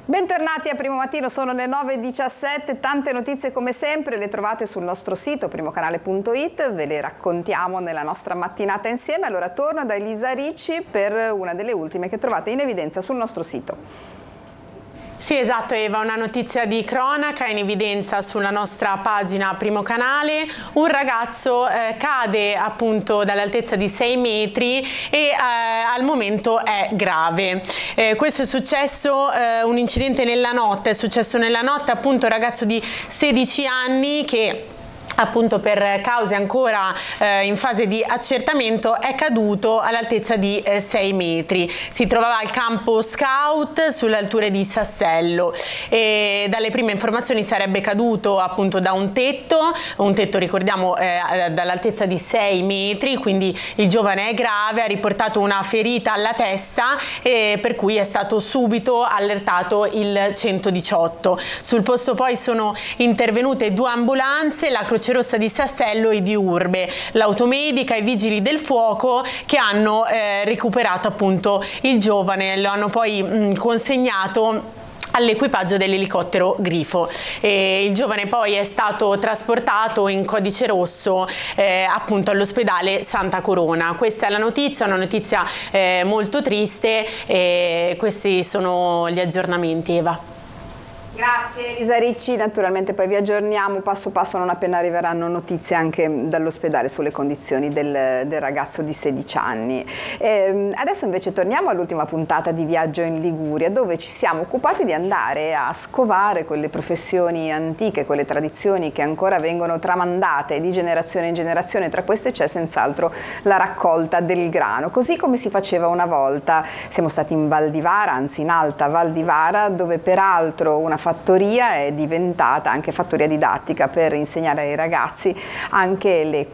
Bentornati a Primo Mattino, sono le 9:17, tante notizie come sempre le trovate sul nostro sito primocanale.it, ve le raccontiamo nella nostra mattinata insieme. Allora torno da Elisa Ricci per una delle ultime che trovate in evidenza sul nostro sito. Sì, esatto Eva, una notizia di cronaca in evidenza sulla nostra pagina Primo Canale. Un ragazzo cade appunto dall'altezza di 6 metri e al momento è grave. Questo è successo, un incidente nella notte, è successo nella notte, appunto un ragazzo di 16 anni che appunto per cause ancora in fase di accertamento è caduto all'altezza di 6 metri. Si trovava al campo scout sulle alture di Sassello e dalle prime informazioni sarebbe caduto appunto da un tetto ricordiamo dall'altezza di 6 metri, quindi il giovane è grave, ha riportato una ferita alla testa e per cui è stato subito allertato il 118. Sul posto poi sono intervenute 2 ambulanze, la Croce Rossa di Sassello e di Urbe, l'automedica e i vigili del fuoco che hanno recuperato appunto il giovane, lo hanno poi consegnato all'equipaggio dell'elicottero Grifo. Il giovane poi è stato trasportato in codice rosso appunto all'ospedale Santa Corona. Questa è la notizia, una notizia molto triste e questi sono gli aggiornamenti, Eva. Grazie Elisa Ricci, naturalmente poi vi aggiorniamo passo passo non appena arriveranno notizie anche dall'ospedale sulle condizioni del ragazzo di 16 anni. Adesso invece torniamo all'ultima puntata di Viaggio in Liguria, dove ci siamo occupati di andare a scovare quelle professioni antiche, quelle tradizioni che ancora vengono tramandate di generazione in generazione. Tra queste c'è senz'altro la raccolta del grano, così come si faceva una volta. Siamo stati in Val di Vara, anzi in Alta Val di Vara, dove peraltro una fattoria è diventata anche fattoria didattica per insegnare ai ragazzi anche le